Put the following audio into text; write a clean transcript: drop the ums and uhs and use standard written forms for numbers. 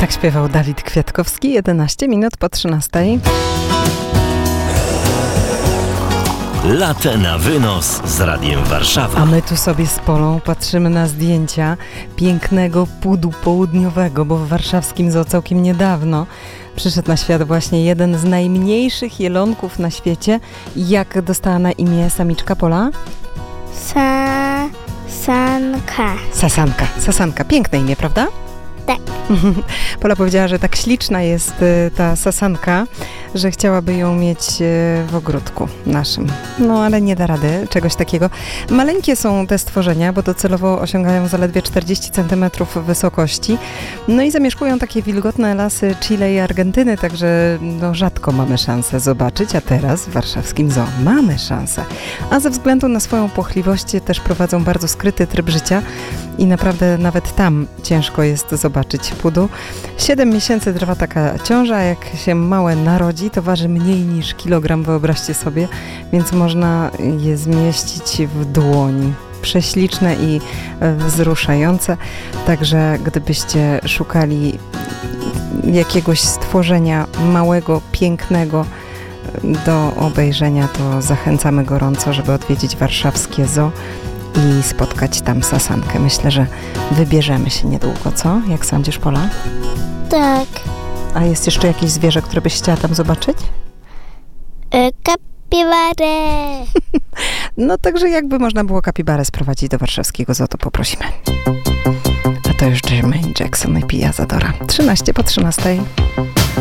Tak śpiewał Dawid Kwiatkowski, 11 minut po 13. Latę na wynos z Radiem Warszawa. A my tu sobie z Polą patrzymy na zdjęcia pięknego pudu południowego, bo w warszawskim zoo całkiem niedawno przyszedł na świat właśnie jeden z najmniejszych jelonków na świecie. Jak dostała na imię samiczka, Pola? Sasanka. Piękne imię, prawda? Tak. Pola powiedziała, że tak śliczna jest ta sasanka, że chciałaby ją mieć w ogródku naszym. No ale nie da rady czegoś takiego. Maleńkie są te stworzenia, bo docelowo osiągają zaledwie 40 cm wysokości. No i zamieszkują takie wilgotne lasy Chile i Argentyny, także no, rzadko mamy szansę zobaczyć, a teraz w warszawskim zoo mamy szansę. A ze względu na swoją płochliwość też prowadzą bardzo skryty tryb życia i naprawdę nawet tam ciężko jest zobaczyć pudu. 7 miesięcy trwa taka ciąża, jak się małe narodzi, to waży mniej niż kilogram, wyobraźcie sobie, więc można je zmieścić w dłoni. Prześliczne i wzruszające, także gdybyście szukali jakiegoś stworzenia małego, pięknego do obejrzenia, to zachęcamy gorąco, żeby odwiedzić warszawskie zoo i spotkać tam sasankę. Myślę, że wybierzemy się niedługo, co? Jak sądzisz, Pola? Tak. A jest jeszcze jakieś zwierzę, które byś chciała tam zobaczyć? Kapibarę. No także jakby można było kapibarę sprowadzić do warszawskiego zoo, to poprosimy. A to już Jermaine Jackson i Pia Zadora. 13 po 13.